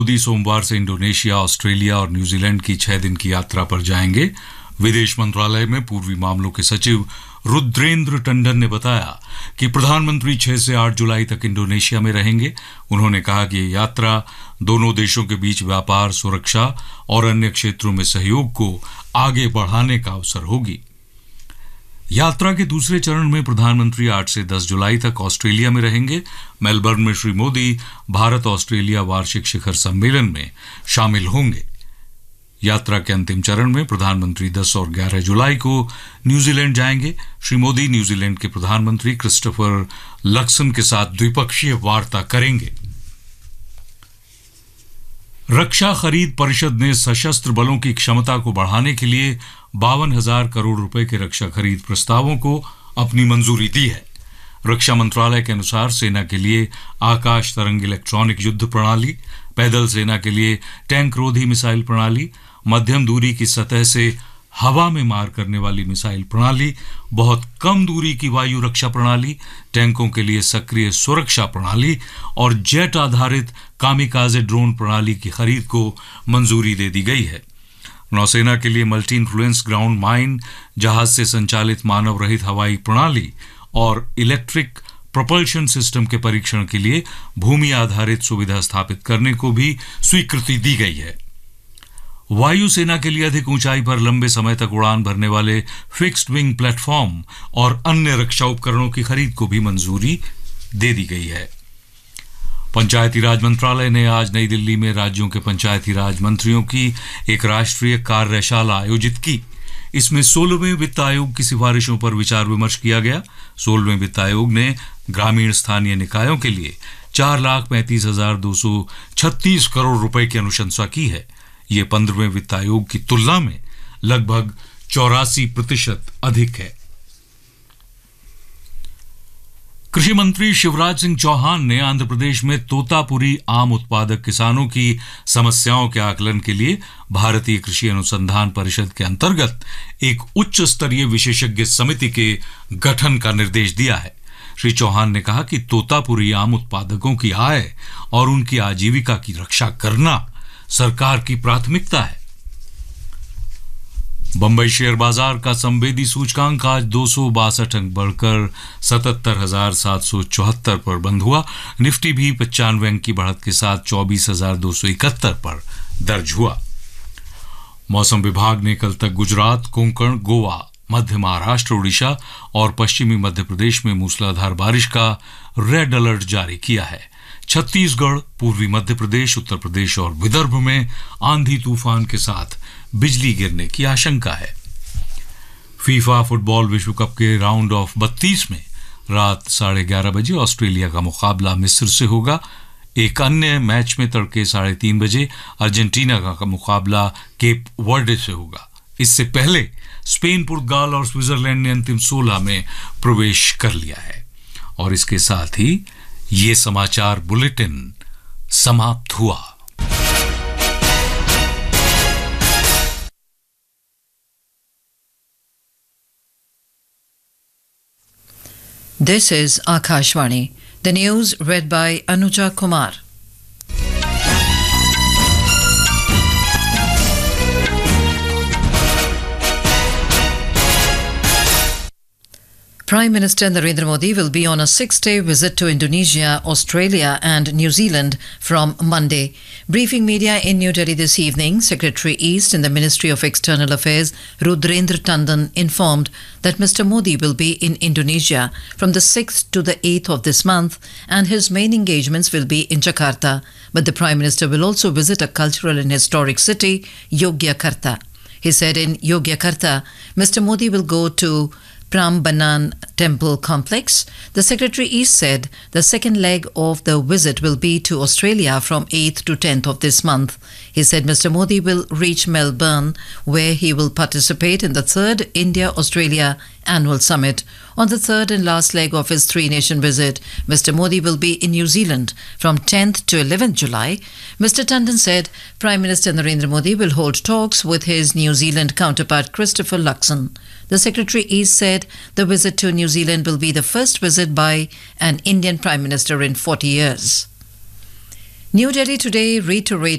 मोदी सोमवार से Indonesia, Australia और न्यूजीलैंड की 6 दिन की यात्रा पर जाएंगे। विदेश मंत्रालय में पूर्वी मामलों के सचिव रुद्रेंद्र टंडन ने बताया कि प्रधानमंत्री 6 से 8 जुलाई तक इंडोनेशिया में रहेंगे। उन्होंने कहा कि ये यात्रा दोनों देशों के बीच व्यापार, सुरक्षा और अन्य क्षेत्रों में सहयोग को आगे बढ़ाने का अवसर होगी। यात्रा के दूसरे चरण में प्रधानमंत्री 8 से 10 जुलाई तक ऑस्ट्रेलिया में रहेंगे। मेलबर्न में श्री मोदी भारत ऑस्ट्रेलिया वार्षिक शिखर सम्मेलन में शामिल होंगे। यात्रा के अंतिम चरण में प्रधानमंत्री 10 और 11 जुलाई को न्यूजीलैंड जाएंगे। श्री मोदी न्यूजीलैंड के प्रधानमंत्री क्रिस्टोफर लक्सन के साथ द्विपक्षीय वार्ता करेंगे। रक्षा खरीद परिषद ने सशस्त्र बलों की क्षमता को बढ़ाने के लिए 52,000 करोड़ रुपए के रक्षा खरीद प्रस्तावों को अपनी मंजूरी दी है। रक्षा मंत्रालय के अनुसार सेना के लिए आकाश तरंग इलेक्ट्रॉनिक युद्ध प्रणाली, पैदल सेना के लिए टैंक रोधी मिसाइल प्रणाली, मध्यम दूरी की सतह से हवा में मार करने वाली मिसाइल प्रणाली, बहुत कम दूरी की वायु रक्षा प्रणाली, टैंकों के लिए सक्रिय सुरक्षा प्रणाली और जेट आधारित कामिकाजे ड्रोन प्रणाली की खरीद को मंजूरी दे दी गई है। नौसेना के लिए मल्टी इन्फ्लुएंस ग्राउंड माइन, जहाज से संचालित मानव रहित हवाई प्रणाली और इलेक्ट्रिक प्रोपल्शन सिस्टम के परीक्षण के लिए भूमि आधारित सुविधा स्थापित करने को भी स्वीकृति दी गई है। वायुसेना के लिए अधिक ऊंचाई पर लंबे समय तक उड़ान भरने वाले फिक्स्ड विंग प्लेटफॉर्म और अन्य रक्षा उपकरणों की खरीद को भी मंजूरी दे दी गई है। पंचायती राज मंत्रालय ने आज नई दिल्ली में राज्यों के पंचायती राज मंत्रियों की एक राष्ट्रीय कार्यशाला आयोजित की। इसमें 16वें वित्त आयोग की सिफारिशों पर विचार विमर्श किया गया। 16वें वित्त आयोग ने ग्रामीण स्थानीय निकायों के लिए 4,35,236 करोड़ रुपए की अनुशंसा की है। ये 15वें वित्त आयोग की तुलना में लगभग 84% अधिक है। कृषि मंत्री शिवराज सिंह चौहान ने आंध्र प्रदेश में तोतापुरी आम उत्पादक किसानों की समस्याओं के आकलन के लिए भारतीय कृषि अनुसंधान परिषद के अंतर्गत एक उच्च स्तरीय विशेषज्ञ समिति के गठन का निर्देश दिया है। श्री चौहान ने कहा कि तोतापुरी आम उत्पादकों की आय और उनकी आजीविका की रक्षा करना सरकार की प्राथमिकता है। बंबई शेयर बाजार का संवेदी सूचकांक आज 262 अंक बढ़कर 77,774 पर बंद हुआ। निफ्टी भी 95 अंक की बढ़त के साथ 24,271 पर दर्ज हुआ। मौसम विभाग ने कल तक गुजरात, कोंकण, गोवा, मध्य महाराष्ट्र, उड़ीसा और पश्चिमी मध्य प्रदेश में मूसलाधार बारिश का रेड अलर्ट जारी किया है। छत्तीसगढ़, पूर्वी मध्य प्रदेश, उत्तर प्रदेश और विदर्भ में आंधी तूफान के साथ बिजली गिरने की आशंका है। फीफा फुटबॉल विश्व कप के राउंड ऑफ 32 में रात 11:30 बजे ऑस्ट्रेलिया का मुकाबला मिस्र से होगा। एक अन्य मैच में तड़के 3:30 बजे अर्जेंटीना का मुकाबला केप वर्डे से होगा। इससे पहले स्पेन, पुर्तगाल और स्विट्जरलैंड ने अंतिम 16 में प्रवेश कर लिया है। और इसके साथ ही ये समाचार बुलेटिन समाप्त हुआ। This is Akashvani. The news read by Anuja Kumar. Prime Minister Narendra Modi will be on a 6-day visit to Indonesia, Australia and New Zealand from Monday. Briefing media in New Delhi this evening, Secretary East in the Ministry of External Affairs Rudraendra Tandon informed that Mr. Modi will be in Indonesia from the 6th to the 8th of this month and his main engagements will be in Jakarta. But the Prime Minister will also visit a cultural and historic city, Yogyakarta. He said in Yogyakarta, Mr. Modi will go to Prambanan Temple Complex. The Secretary East said the second leg of the visit will be to Australia from 8th to 10th of this month. He said Mr. Modi will reach Melbourne, where he will participate in the third India-Australia annual summit. On the third and last leg of his three-nation visit, Mr. Modi will be in New Zealand from 10th to 11th July. Mr. Tandon said Prime Minister Narendra Modi will hold talks with his New Zealand counterpart Christopher Luxon. The Secretary East said the visit to New Zealand will be the first visit by an Indian Prime Minister in 40 years. New Delhi today reiterated